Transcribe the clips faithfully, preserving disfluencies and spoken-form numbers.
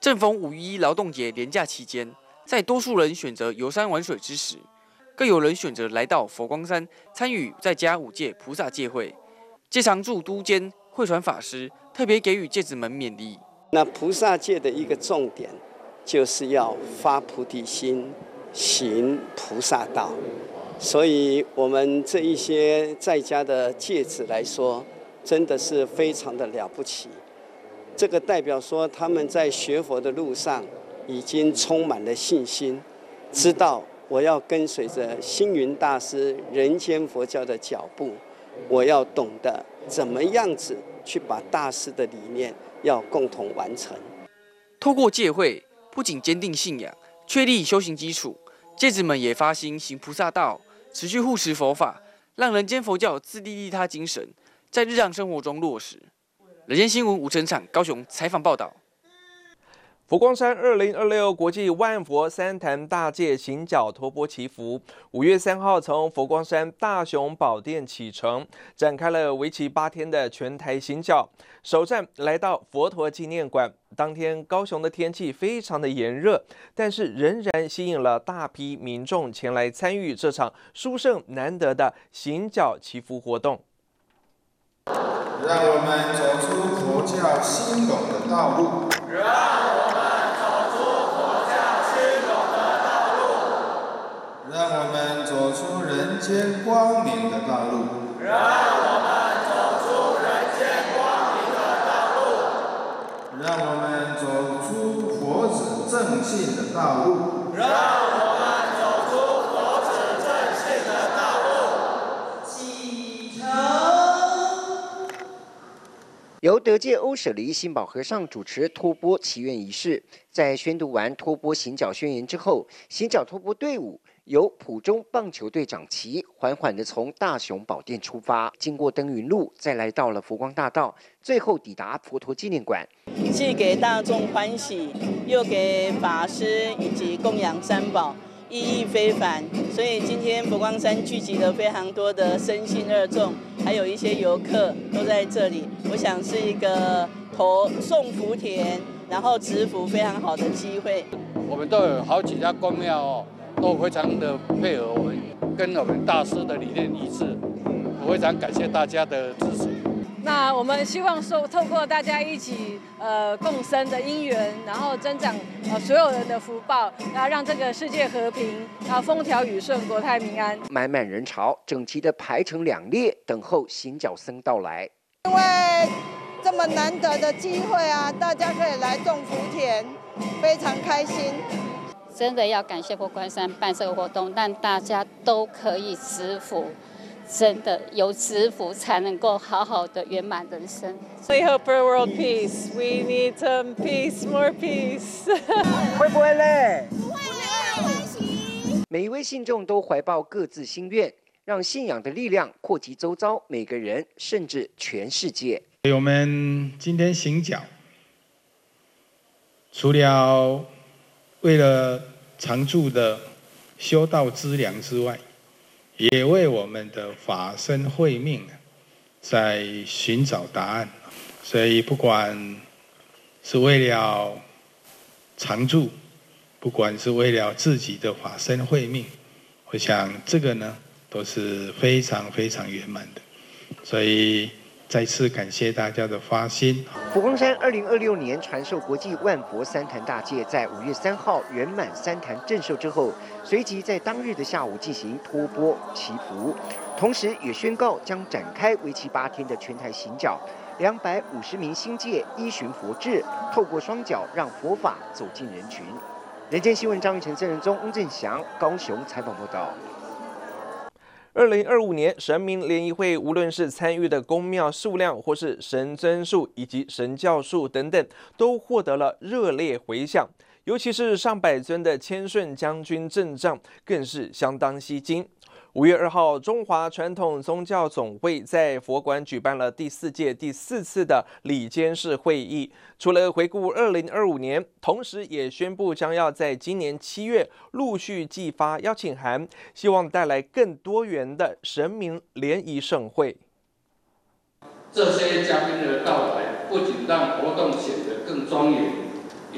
正逢五一劳动节连假期间，在多数人选择游山玩水之时，更有人选择来到佛光山参与在家五戒菩萨戒会。戒常住都监慧传法师特别给予戒子们勉励。 那菩萨戒的一个重点，就是要发菩提心，行菩萨道。所以，我们这一些在家的戒子来说，真的是非常的了不起。这个代表说，他们在学佛的路上已经充满了信心，知道我要跟随着星云大师人间佛教的脚步，我要懂得怎么样子去把大师的理念要共同完成。 透过戒会，不仅坚定信仰，确立修行基础，戒子们也发心行菩萨道，持续护持佛法，让人间佛教自利利他精神在日常生活中落实。人间新闻吴成场高雄采访报道。 佛光山二零二六国际万佛三坛大戒行脚托钵祈福，五月三号从佛光山大雄宝殿启程，展开了为期八天的全台行脚。首站来到佛陀纪念馆，当天高雄的天气非常的炎热，但是仍然吸引了大批民众前来参与这场殊胜难得的行脚祈福活动。 让我们走出佛教兴隆的道路。让我们走出佛教兴隆的道路。让我们走出人间光明的道路。让我们走出人间光明的道路。让我们走出佛子正信的道路。让我们走出佛子正信的道路。启程。 由德界欧舍离心保和尚主持托钵祈愿仪式，在宣读完托钵行脚宣言之后，行脚托钵队伍由埔中棒球队长旗缓缓地从大雄宝殿出发，经过登云路，再来到了佛光大道，最后抵达佛陀纪念馆。 既给大众欢喜，又给法师以及供养三宝，意义非凡。所以今天佛光山聚集了非常多的身心二众，还有一些游客都在这里。我想是一个投送福田，然后植福非常好的机会。 我们都有好几家公庙哦，都非常的配合我们，跟我们大师的理念一致。我非常感谢大家的支持。 那我们希望说，透过大家一起呃共生的因缘，然后增长呃所有人的福报，然后让这个世界和平，然后风调雨顺，国泰民安。 满满人潮，整齐的排成两列，等候行脚僧到来。 因为这么难得的机会啊，大家可以来种福田，非常开心。 真的要感谢佛光山办这个活动，让大家都可以植福。真的有植福才能够好好的圆满人生。 We hope for world peace. We need some peace, more peace. 会不会累？不会累。每一位信众都怀抱各自心愿，让信仰的力量扩及周遭每个人，甚至全世界。 我们今天行脚，除了为了常住的修道资粮之外，也为我们的法身慧命在寻找答案，所以不管是为了常住，不管是为了自己的法身慧命，我想这个呢都是非常非常圆满的，所以再次感谢大家的发心。 佛光山二零二六年传授国际万佛三坛大戒，在五月三号圆满三坛证授之后，随即在当日的下午进行托钵祈福，同时也宣告将展开为期八天的全台行脚。两百五十名新戒依循佛制，透过双脚让佛法走进人群。人间新闻张玉成、郑仁宗、翁正祥高雄采访报道。 二零二五年神明联谊会，无论是参与的宫庙数量，或是神尊数以及神教数等等，都获得了热烈回响。尤其是上百尊的千顺将军阵仗，更是相当吸睛。五月二号，中华传统宗教总会在佛馆举办了第四届第四次的理监事会议。除了回顾二零二五年，同时也宣布将要在今年七月陆续寄发邀请函，希望带来更多元的神明联谊盛会。 这些嘉宾的到来，不仅让活动显得更庄严，也体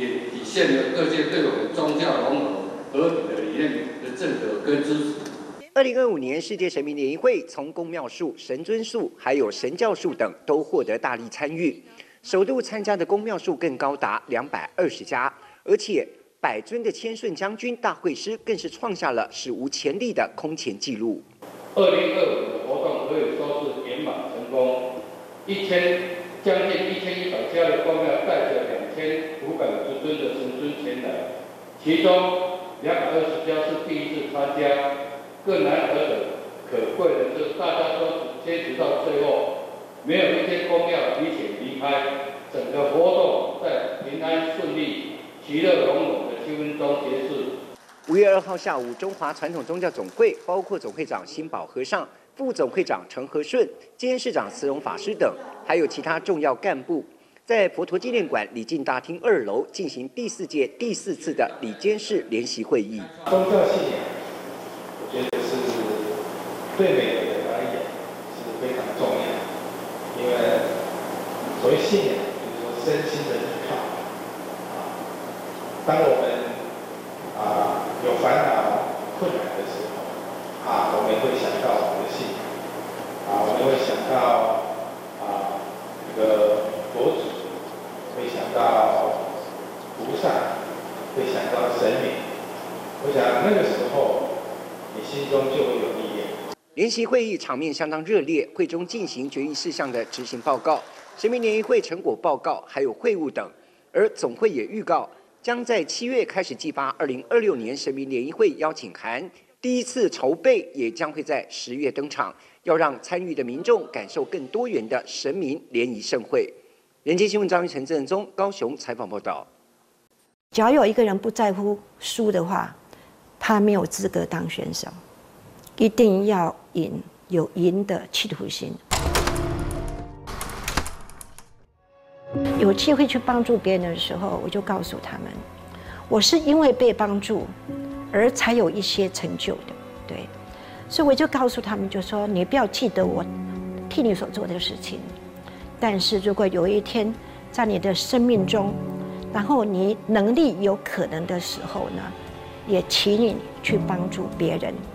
现了各界对我们宗教融合和平的理念的认可跟支持。 二零二五年世界神明联谊会，从宫庙术、神尊术，还有神教术等都获得大力参与。首度参加的宫庙术更高达两百二十家，而且百尊的千顺将军大会师更是创下了史无前例的空前纪录。 二零二五的活动可以说是圆满成功，一千将近一千一百家的宫庙带着两千五百五十尊的神尊前来，其中两百二十家是第一次参加。更难得的、可贵的是，大家都坚持到最后，没有一间宫庙提前离开，整个活动在平安顺利、其乐融融的气氛中结束。 五月二号下午，中华传统宗教总会包括总会长新宝和尚、副总会长陈和顺、监事长慈荣法师等，还有其他重要干部，在佛陀纪念馆礼敬大厅二楼进行第四届第四次的理监事联席会议。 宗教信仰，我觉得是对每个人而言是非常重要，因为所谓信仰，就是说身心的依靠。啊，当我们啊有烦恼、困难的时候，啊，我们会想到我们的信仰，啊，我们会想到啊这个佛祖，会想到菩萨，会想到神明。我想那个时候，你心中就会有力量。 联席会议场面相当热烈，会中进行决议事项的执行报告、神明联谊会成果报告，还有会务等。而总会也预告，将在七月开始寄发二零二六年神明联谊会邀请函，第一次筹备也将会在十月登场，要让参与的民众感受更多元的神明联谊盛会。人间新闻张玉成、郑仁宗高雄采访报道。 只要有一个人不在乎输的话，他没有资格当选手。一定要赢，有赢的企图心。有机会去帮助别人的时候，我就告诉他们，我是因为被帮助，而才有一些成就的，对。所以我就告诉他们，就说你不要记得我替你所做的事情，但是如果有一天在你的生命中，然后你能力有可能的时候呢，也请你去帮助别人。